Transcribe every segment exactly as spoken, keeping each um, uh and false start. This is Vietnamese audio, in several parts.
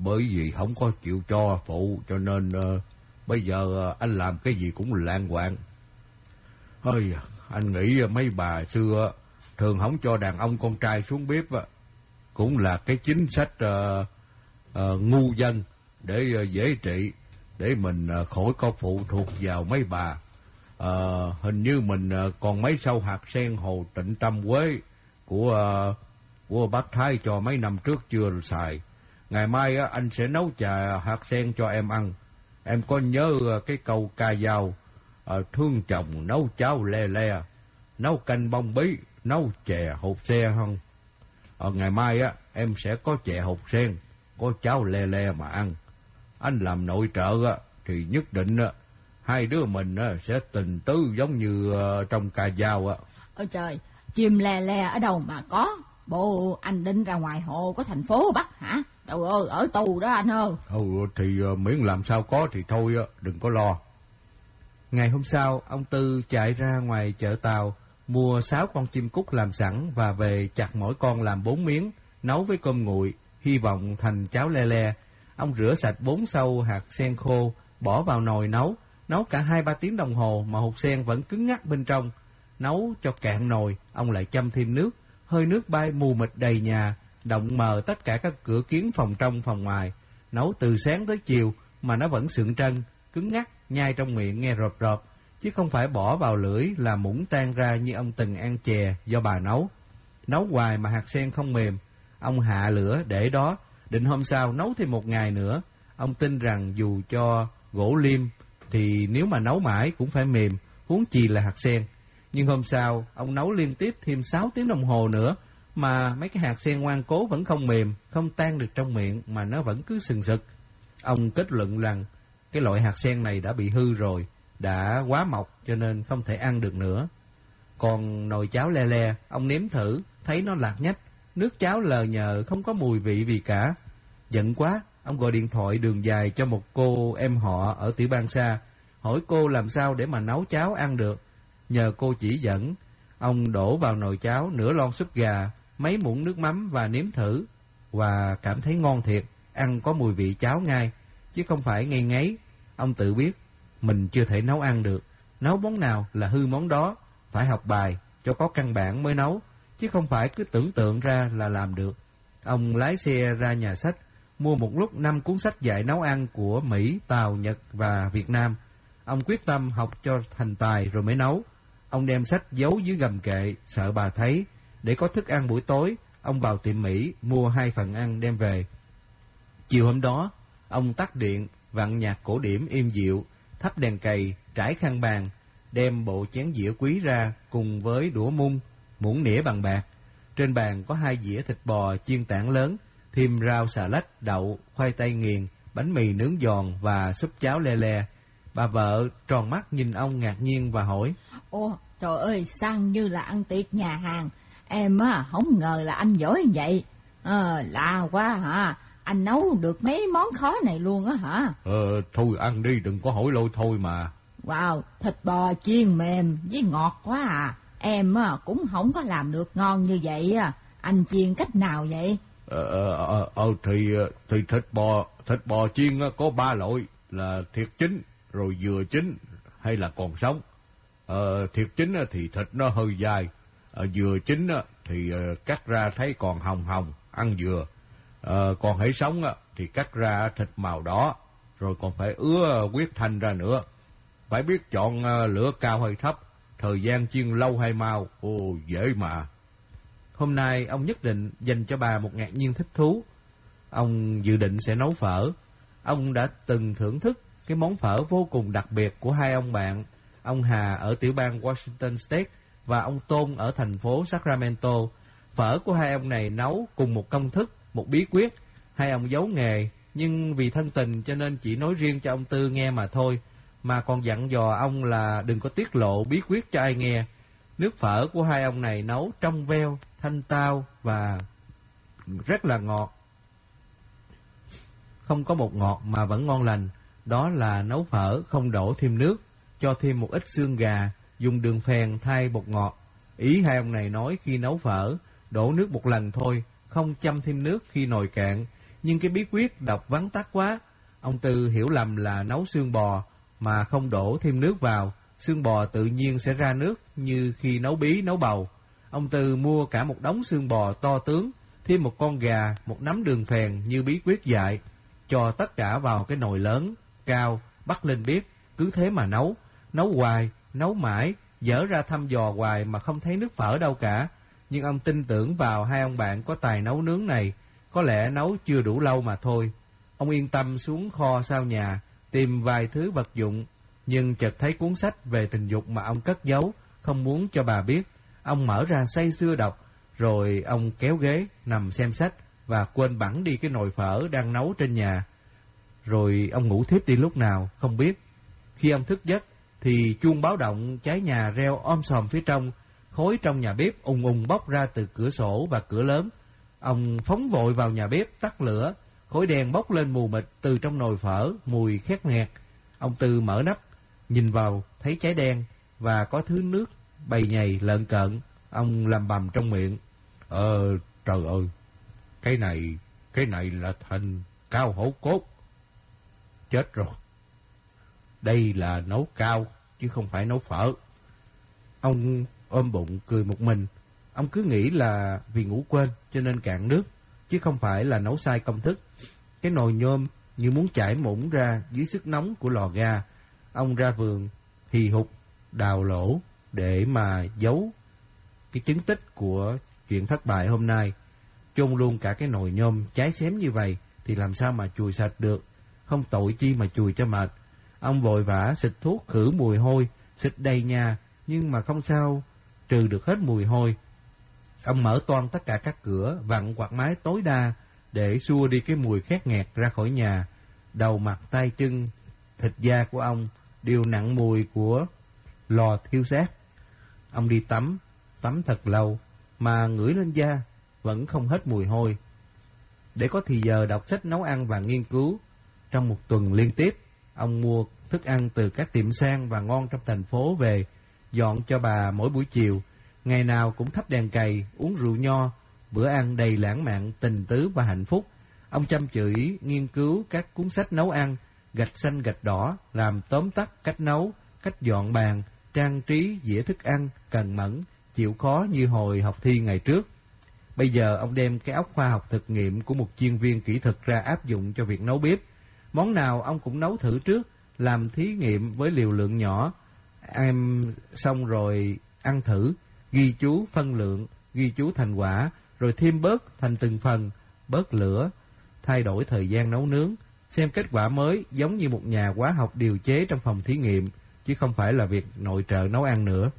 bởi vì không có chịu cho phụ, cho nên uh, bây giờ uh, anh làm cái gì cũng lạng quạng. Ôi, anh nghĩ mấy bà xưa thường không cho đàn ông con trai xuống bếp á, cũng là cái chính sách uh, uh, ngu dân để uh, dễ trị, để mình uh, khỏi có phụ thuộc vào mấy bà. Uh, hình như mình uh, còn mấy sâu hạt sen hồ Trịnh Trăm Quế của uh, của bác Thái cho mấy năm trước chưa xài. Ngày mai uh, anh sẽ nấu trà hạt sen cho em ăn. Em có nhớ uh, cái câu ca dao uh, thương chồng nấu cháo le le, nấu canh bông bí, nấu chè hột xe không? Ờ, ngày mai á em sẽ có chè hột sen, có cháo le le mà ăn. Anh làm nội trợ á thì nhất định á hai đứa mình á sẽ tình tứ giống như uh, trong ca dao á. Ôi trời, chim le le ở đâu mà có? Bộ anh định ra ngoài hồ của thành phố Bắc hả? Trời ơi, ở tù đó anh ơi. Ừ thì uh, miễn làm sao có thì thôi á, đừng có lo. Ngày hôm sau, ông Tư chạy ra ngoài chợ Tàu, mua sáu con chim cút làm sẵn và về chặt mỗi con làm bốn miếng, nấu với cơm nguội, hy vọng thành cháo le le. Ông rửa sạch bốn sâu hạt sen khô, bỏ vào nồi nấu, nấu cả hai ba tiếng đồng hồ mà hột sen vẫn cứng ngắc bên trong. Nấu cho cạn nồi, ông lại châm thêm nước, hơi nước bay mù mịt đầy nhà, động mờ tất cả các cửa kiến phòng trong phòng ngoài. Nấu từ sáng tới chiều mà nó vẫn sượng trân, cứng ngắc, nhai trong miệng nghe rộp rộp, chứ không phải bỏ vào lưỡi là muỗng tan ra như ông từng ăn chè do bà nấu. Nấu hoài mà hạt sen không mềm, ông hạ lửa để đó, định hôm sau nấu thêm một ngày nữa. Ông tin rằng dù cho gỗ liêm thì nếu mà nấu mãi cũng phải mềm, huống chi là hạt sen. Nhưng hôm sau, ông nấu liên tiếp thêm sáu tiếng đồng hồ nữa, mà mấy cái hạt sen ngoan cố vẫn không mềm, không tan được trong miệng, mà nó vẫn cứ sừng sực. Ông kết luận rằng cái loại hạt sen này đã bị hư rồi, đã quá mọc cho nên không thể ăn được nữa. Còn nồi cháo le le, ông nếm thử, thấy nó lạc nhách, nước cháo lờ nhờ, không có mùi vị gì cả. Giận quá, ông gọi điện thoại đường dài cho một cô em họ ở tiểu bang xa, hỏi cô làm sao để mà nấu cháo ăn được. Nhờ cô chỉ dẫn, ông đổ vào nồi cháo nửa lon súp gà, mấy muỗng nước mắm và nếm thử, và cảm thấy ngon thiệt, ăn có mùi vị cháo ngay, chứ không phải ngây ngấy. Ông tự biết mình chưa thể nấu ăn được, nấu món nào là hư món đó, phải học bài cho có căn bản mới nấu, chứ không phải cứ tưởng tượng ra là làm được. Ông lái xe ra nhà sách, mua một lúc năm cuốn sách dạy nấu ăn của Mỹ, Tàu, Nhật và Việt Nam. Ông quyết tâm học cho thành tài rồi mới nấu. Ông đem sách giấu dưới gầm kệ, sợ bà thấy. Để có thức ăn buổi tối, ông vào tiệm Mỹ mua hai phần ăn đem về. Chiều hôm đó, ông tắt điện, vặn nhạc cổ điển êm dịu, thắp đèn cầy, trải khăn bàn, đem bộ chén dĩa quý ra cùng với đũa mung, muỗng nĩa bằng bạc. Trên bàn có hai dĩa thịt bò chiên tảng lớn, thêm rau xà lách, đậu, khoai tây nghiền, bánh mì nướng giòn và súp cháo le le. Bà vợ tròn mắt nhìn ông ngạc nhiên và hỏi: Ồ, trời ơi, sang như là ăn tiệc nhà hàng. Em á, không ngờ là anh giỏi như vậy. Ờ, lạ quá hả? Anh nấu được mấy món khó này luôn á hả? Ờ, thôi ăn đi, đừng có hỏi lôi thôi mà. Wow, thịt bò chiên mềm với ngọt quá à. Em á, cũng không có làm được ngon như vậy à. Anh chiên cách nào vậy? Ờ, ờ, ờ thì, thì thịt bò, thịt bò chiên có ba loại là thiệt chín, rồi vừa chín hay là còn sống. Ờ, thiệt chín thì thịt nó hơi dai, ờ, vừa chín thì cắt ra thấy còn hồng hồng, ăn vừa. Ờ, còn hễ sống thì cắt ra thịt màu đỏ, rồi còn phải ứa huyết thanh ra nữa. Phải biết chọn lửa cao hay thấp, thời gian chiên lâu hay mau, ồ dễ mà. Hôm nay ông nhất định dành cho bà một ngạc nhiên thích thú. Ông dự định sẽ nấu phở. Ông đã từng thưởng thức cái món phở vô cùng đặc biệt của hai ông bạn, ông Hà ở tiểu bang Washington State và ông Tôn ở thành phố Sacramento. Phở của hai ông này nấu cùng một công thức, một bí quyết. Hai ông giấu nghề, nhưng vì thân tình cho nên chỉ nói riêng cho ông Tư nghe mà thôi, mà còn dặn dò ông là đừng có tiết lộ bí quyết cho ai nghe. Nước phở của hai ông này nấu trong veo, thanh tao và rất là ngọt. Không có bột ngọt mà vẫn ngon lành. Đó là nấu phở không đổ thêm nước, cho thêm một ít xương gà, dùng đường phèn thay bột ngọt. Ý hai ông này nói khi nấu phở, đổ nước một lần thôi, không châm thêm nước khi nồi cạn, nhưng cái bí quyết đọc vắn tắt quá. Ông Tư hiểu lầm là nấu xương bò mà không đổ thêm nước vào, xương bò tự nhiên sẽ ra nước như khi nấu bí nấu bầu. Ông Tư mua cả một đống xương bò to tướng, thêm một con gà, một nắm đường phèn như bí quyết dạy, cho tất cả vào cái nồi lớn, cao, bắt lên bếp, cứ thế mà nấu, nấu hoài, nấu mãi, dở ra thăm dò hoài mà không thấy nước phở đâu cả. Nhưng ông tin tưởng vào hai ông bạn có tài nấu nướng này, có lẽ nấu chưa đủ lâu mà thôi. Ông yên tâm xuống kho sau nhà, tìm vài thứ vật dụng, nhưng chợt thấy cuốn sách về tình dục mà ông cất giấu, không muốn cho bà biết. Ông mở ra say sưa đọc, rồi ông kéo ghế, nằm xem sách, và quên bẵng đi cái nồi phở đang nấu trên nhà. Rồi ông ngủ thiếp đi lúc nào, không biết. Khi ông thức giấc, thì chuông báo động cháy nhà reo om sòm phía trong, khói trong nhà bếp ùng ùng bốc ra từ cửa sổ và cửa lớn. Ông phóng vội vào nhà bếp, tắt lửa, khói đen bốc lên mù mịt từ trong nồi phở, mùi khét nghẹt. Ông Tư mở nắp, nhìn vào, thấy cháy đen, và có thứ nước bầy nhầy lợn cợn. Ông lầm bầm trong miệng: Ờ, trời ơi, cái này, cái này là thành cao hổ cốt. Chết rồi, đây là nấu cao, chứ không phải nấu phở. Ông ôm bụng cười một mình. Ông cứ nghĩ là vì ngủ quên cho nên cạn nước, chứ không phải là nấu sai công thức. Cái nồi nhôm như muốn chảy mũng ra dưới sức nóng của lò ga. Ông ra vườn, hì hục, đào lỗ để mà giấu cái chứng tích của chuyện thất bại hôm nay. Chôn luôn cả cái nồi nhôm cháy xém như vậy thì làm sao mà chùi sạch được, không tội chi mà chùi cho mệt. Ông vội vã xịt thuốc khử mùi hôi, xịt đầy nhà, nhưng mà không sao trừ được hết mùi hôi. Ông mở toang tất cả các cửa, vặn quạt máy tối đa để xua đi cái mùi khét nghẹt ra khỏi nhà. Đầu mặt tay chân, thịt da của ông đều nặng mùi của lò thiêu xác. Ông đi tắm, tắm thật lâu, mà ngửi lên da vẫn không hết mùi hôi. Để có thì giờ đọc sách nấu ăn và nghiên cứu, trong một tuần liên tiếp, ông mua thức ăn từ các tiệm sang và ngon trong thành phố về, dọn cho bà mỗi buổi chiều. Ngày nào cũng thắp đèn cày, uống rượu nho, bữa ăn đầy lãng mạn, tình tứ và hạnh phúc. Ông chăm chỉ nghiên cứu các cuốn sách nấu ăn, gạch xanh gạch đỏ, làm tóm tắt cách nấu, cách dọn bàn, trang trí dĩa thức ăn, cần mẫn, chịu khó như hồi học thi ngày trước. Bây giờ ông đem cái óc khoa học thực nghiệm của một chuyên viên kỹ thuật ra áp dụng cho việc nấu bếp. Món nào ông cũng nấu thử trước, làm thí nghiệm với liều lượng nhỏ, em xong rồi ăn thử, ghi chú phân lượng, ghi chú thành quả, rồi thêm bớt thành từng phần, bớt lửa, thay đổi thời gian nấu nướng, xem kết quả mới giống như một nhà hóa học điều chế trong phòng thí nghiệm, chứ không phải là việc nội trợ nấu ăn nữa.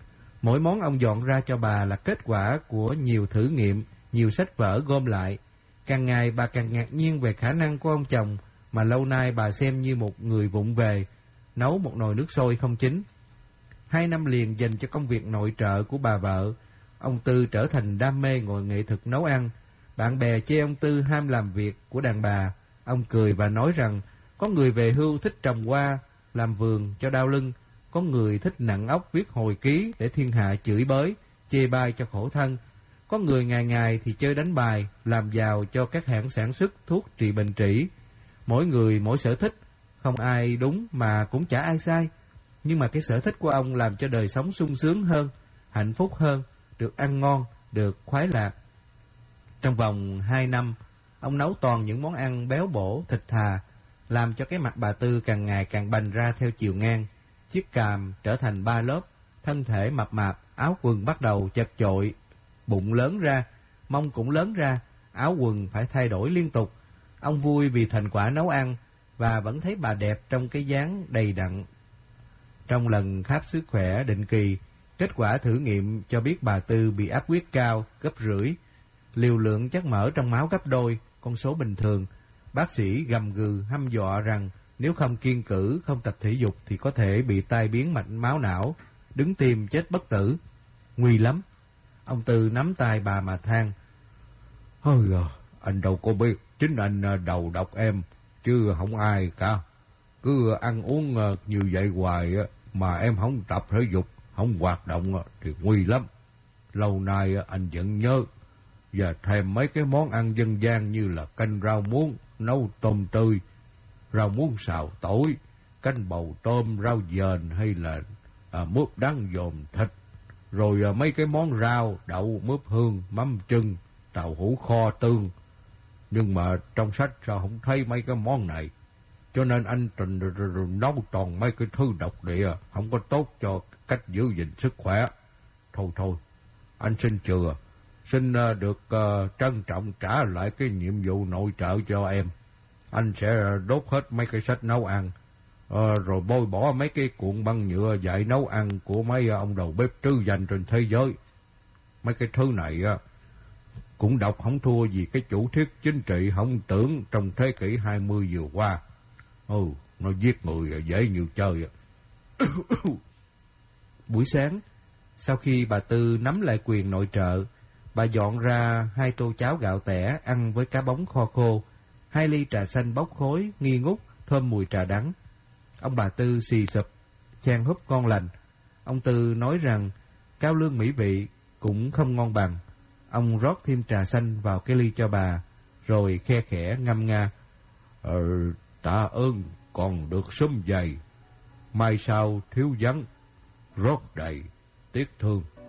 Mỗi món ông dọn ra cho bà là kết quả của nhiều thử nghiệm, nhiều sách vở gom lại. Càng ngày bà càng ngạc nhiên về khả năng của ông chồng, mà lâu nay bà xem như một người vụng về, nấu một nồi nước sôi không chín. Hai năm liền dành cho công việc nội trợ của bà vợ, ông Tư trở thành đam mê ngồi nghệ thuật nấu ăn. Bạn bè chê ông Tư ham làm việc của đàn bà. Ông cười và nói rằng có người về hưu thích trồng hoa, làm vườn cho đau lưng, có người thích nặng óc viết hồi ký để thiên hạ chửi bới, chê bai cho khổ thân. Có người ngày ngày thì chơi đánh bài, làm giàu cho các hãng sản xuất thuốc trị bệnh trĩ. Mỗi người mỗi sở thích, không ai đúng mà cũng chả ai sai. Nhưng mà cái sở thích của ông làm cho đời sống sung sướng hơn, hạnh phúc hơn, được ăn ngon, được khoái lạc. Trong vòng hai năm, ông nấu toàn những món ăn béo bổ, thịt thà, làm cho cái mặt bà Tư càng ngày càng bành ra theo chiều ngang. Chiếc càm trở thành ba lớp, thân thể mập mạp, áo quần bắt đầu chật chội, bụng lớn ra, mông cũng lớn ra, áo quần phải thay đổi liên tục. Ông vui vì thành quả nấu ăn, và vẫn thấy bà đẹp trong cái dáng đầy đặn. Trong lần khám sức khỏe định kỳ, kết quả thử nghiệm cho biết bà Tư bị áp huyết cao, gấp rưỡi, liều lượng chất mỡ trong máu gấp đôi con số bình thường. Bác sĩ gầm gừ hăm dọa rằng nếu không kiêng cữ, không tập thể dục thì có thể bị tai biến mạch máu não, đứng tim chết bất tử. Nguy lắm. Ông Tư nắm tay bà mà than: Ôi à, anh đâu có biết, chính anh đầu độc em, chứ không ai cả. Cứ ăn uống như vậy hoài mà em không tập thể dục, không hoạt động thì nguy lắm. Lâu nay anh vẫn nhớ, và thêm mấy cái món ăn dân gian như là canh rau muống, nấu tôm tươi, rau muống xào tỏi, canh bầu tôm, rau dền hay là à, mướp đắng dồn thịt, rồi à, mấy cái món rau, đậu, mướp hương, mắm chưng, tàu hũ kho tương. Nhưng mà trong sách sao không thấy mấy cái món này, cho nên anh trình nấu toàn mấy cái thứ độc địa, không có tốt cho cách giữ gìn sức khỏe. Thôi thôi, anh xin chừa, xin uh, được uh, trân trọng trả lại cái nhiệm vụ nội trợ cho em. Anh sẽ đốt hết mấy cái sách nấu ăn, uh, rồi bôi bỏ mấy cái cuộn băng nhựa dạy nấu ăn của mấy ông đầu bếp trứ danh trên thế giới. Mấy cái thứ này uh, cũng độc không thua gì cái chủ thuyết chính trị không tưởng trong thế kỷ hai mươi vừa qua. Ừ, nó giết người dễ như chơi. Buổi sáng, sau khi bà Tư nắm lại quyền nội trợ, bà dọn ra hai tô cháo gạo tẻ ăn với cá bóng kho khô, hai ly trà xanh bốc khói, nghi ngút, thơm mùi trà đắng. Ông bà Tư xì sụp, chan húp ngon lành. Ông Tư nói rằng cao lương mỹ vị cũng không ngon bằng. Ông rót thêm trà xanh vào cái ly cho bà, rồi khe khẽ ngâm nga. Ờ, tạ ơn còn được sớm dày, mai sau thiếu vắng, rót đầy, tiếc thương.